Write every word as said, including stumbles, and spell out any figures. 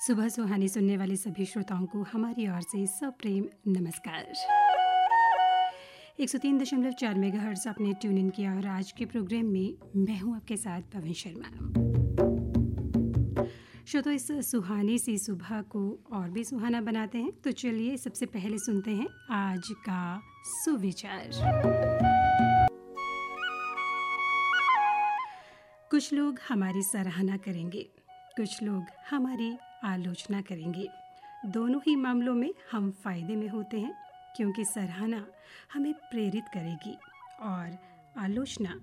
सुबह सुहानी सुनने वाले सभी श्रोताओं को हमारी ओर से सप्रेम नमस्कार। एक सौ तीन दशमलव चार मेगाहर्ट्ज़ आपने ट्यून इन किया और आज के प्रोग्राम में मैं हूं आपके साथ पवन शर्मा। श्रोताओ, इस सुहानी सी सुबह को और भी सुहाना बनाते हैं, तो चलिए सबसे पहले सुनते हैं आज का सुविचार। कुछ लोग हमारी सराहना करेंगे, कुछ लोग हमारी आलोचना करेंगे। दोनों ही मामलों में हम फायदे में होते हैं, क्योंकि सराहना हमें प्रेरित करेगी और आलोचना